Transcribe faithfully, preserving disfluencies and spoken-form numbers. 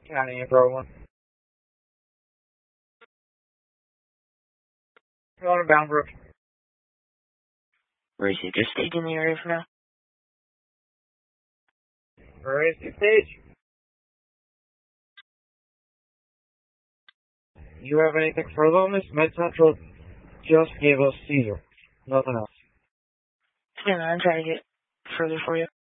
County April one. Going to Bound Brook. Where is he? Just stayed in the area for now? Raise the stage. You have anything further on this? Med Central just gave us Caesar. Nothing else. Yeah, I'm trying to get further for you.